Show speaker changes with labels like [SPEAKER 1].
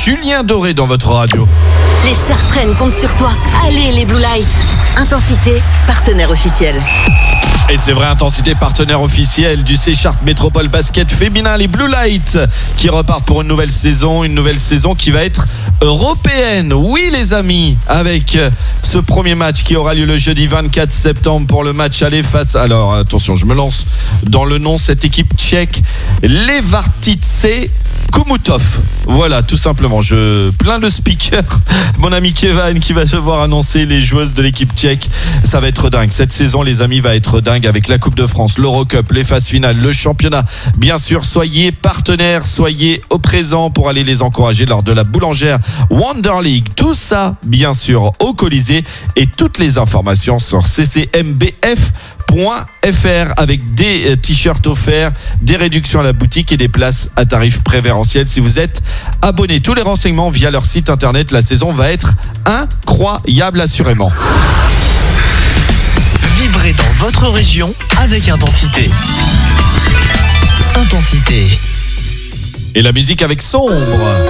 [SPEAKER 1] Julien Doré dans votre radio.
[SPEAKER 2] Les Chartraines comptent sur toi. Allez les Blue Lights. Intensité, partenaire officiel.
[SPEAKER 1] Et c'est vrai, Intensité, partenaire officiel du C-Chart Métropole Basket féminin, les Blue Lights, qui repartent pour une nouvelle saison qui va être européenne. Oui les amis, avec ce premier match qui aura lieu le jeudi 24 septembre pour le match aller face, alors attention, je me lance dans le nom, cette équipe tchèque, Levartice Komutov. Voilà, tout simplement. Plein de speakers. Mon ami Kevin qui va devoir annoncer les joueuses de l'équipe tchèque. Ça va être dingue. Cette saison, les amis, va être dingue avec la Coupe de France, l'Eurocup, les phases finales, le championnat. Bien sûr, soyez partenaires, soyez au présent pour aller les encourager lors de la Boulangère Wonder League. Tout ça, bien sûr, au Colisée. Et toutes les informations sur ccmbf.fr avec des t-shirts offerts, des réductions à la boutique et des places à tarif préférentiel si vous êtes abonné. Tous les renseignements via leur site internet. La saison va être incroyable assurément.
[SPEAKER 3] Vibrez dans votre région avec Intensité. Intensité.
[SPEAKER 1] Et la musique avec Sombre.